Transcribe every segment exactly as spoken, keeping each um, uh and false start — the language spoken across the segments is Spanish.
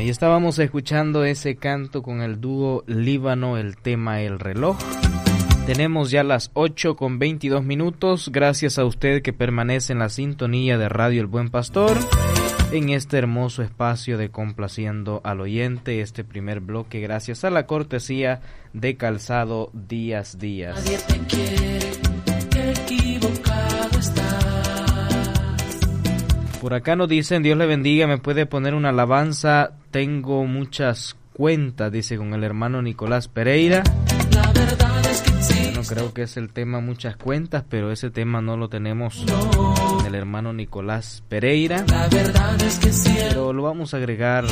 Ahí estábamos escuchando ese canto con el dúo Líbano, el tema El Reloj. Tenemos ya las ocho con veintidós minutos. Gracias a usted que permanece en la sintonía de Radio El Buen Pastor, en este hermoso espacio de Complaciendo al Oyente, este primer bloque, gracias a la cortesía de Calzado Díaz Díaz. Nadie te quiere, qué equivocado estás. Por acá nos dicen, Dios le bendiga, me puede poner una alabanza, tengo muchas cuentas, dice, con el hermano Nicolás Pereira. La verdad es que Bueno, creo que es el tema muchas cuentas, pero ese tema no lo tenemos con el hermano Nicolás Pereira. La verdad es que sí, pero lo vamos a agregar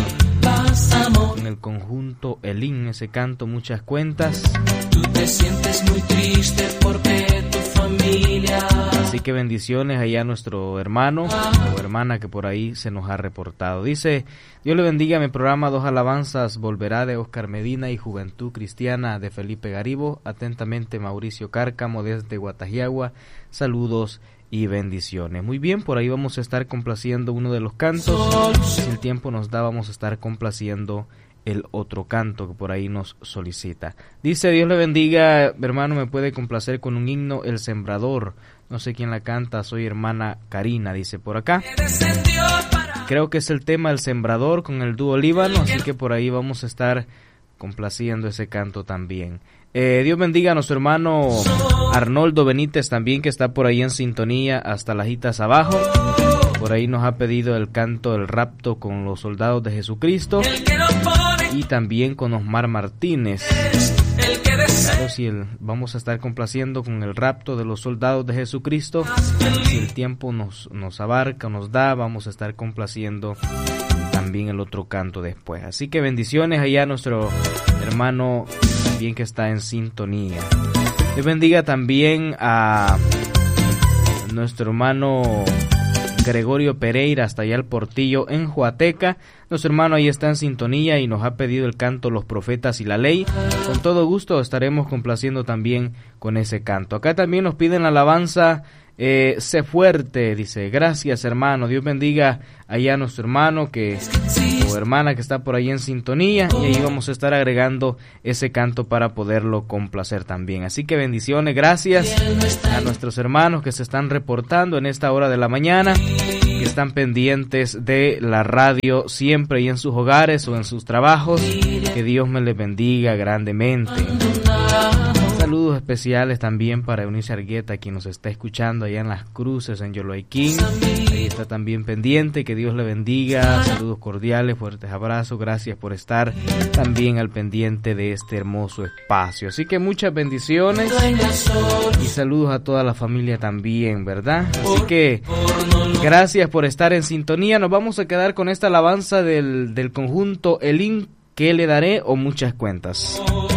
en el conjunto Elín, ese canto muchas cuentas. Tú te sientes muy triste porque tu familia. Así que bendiciones allá a nuestro hermano o hermana que por ahí se nos ha reportado. Dice, Dios le bendiga, mi programa Dos Alabanzas volverá de Oscar Medina y Juventud Cristiana de Felipe Garibo. Atentamente Mauricio Cárcamo desde Guatajiagua. Saludos y bendiciones. Muy bien, por ahí vamos a estar complaciendo uno de los cantos. Si el tiempo nos da, vamos a estar complaciendo el otro canto que por ahí nos solicita. Dice, Dios le bendiga, hermano, me puede complacer con un himno, El Sembrador. No sé quién la canta, soy hermana Karina, dice por acá. Creo que es el tema El Sembrador con el dúo Líbano, así que por ahí vamos a estar complaciendo ese canto también. Eh, Dios bendiga a nuestro hermano Arnoldo Benítez también, que está por ahí en sintonía hasta Lajitas abajo. Por ahí nos ha pedido el canto El Rapto con los Soldados de Jesucristo y también con Osmar Martínez. Claro, si el, vamos a estar complaciendo con El Rapto de los Soldados de Jesucristo. Si el tiempo nos, nos abarca, nos da, vamos a estar complaciendo también el otro canto después. Así que bendiciones allá a nuestro hermano también que está en sintonía. Dios bendiga también a nuestro hermano Gregorio Pereira, hasta allá el Portillo en Juateca. Nuestro hermano ahí está en sintonía y nos ha pedido el canto Los Profetas y la Ley. Con todo gusto estaremos complaciendo también con ese canto. Acá también nos piden la alabanza eh, Sé Fuerte, dice, gracias hermano, Dios bendiga allá a nuestro hermano que o hermana que está por ahí en sintonía, y ahí vamos a estar agregando ese canto para poderlo complacer también. Así que bendiciones, gracias a nuestros hermanos que se están reportando en esta hora de la mañana, que están pendientes de la radio siempre y en sus hogares o en sus trabajos. Que Dios me les bendiga grandemente. Saludos especiales también para Eunice Argueta, quien nos está escuchando allá en Las Cruces, en Yoloaiquín. Ahí está también pendiente, que Dios le bendiga. Saludos cordiales, fuertes abrazos, gracias por estar también al pendiente de este hermoso espacio. Así que muchas bendiciones y saludos a toda la familia también, ¿verdad? Así que gracias por estar en sintonía. Nos vamos a quedar con esta alabanza del, del conjunto Elín, ¿qué le daré? O muchas cuentas.